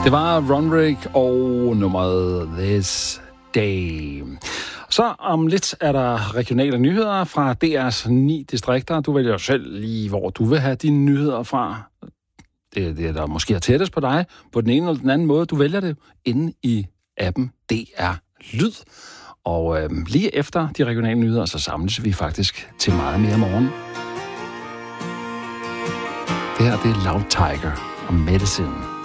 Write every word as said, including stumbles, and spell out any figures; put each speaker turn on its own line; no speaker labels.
Det var Runrig og nummeret This Day. Så om lidt er der regionale nyheder fra D R's ni distrikter. Du vælger selv lige, hvor du vil have dine nyheder fra. Det er det, der måske er tættest på dig. På den ene eller den anden måde. Du vælger det inde i appen D R Lyd. Og øh, lige efter de regionale nyheder, så samles vi faktisk til meget mere morgen. Det her, det er Loud Tiger og Medicine.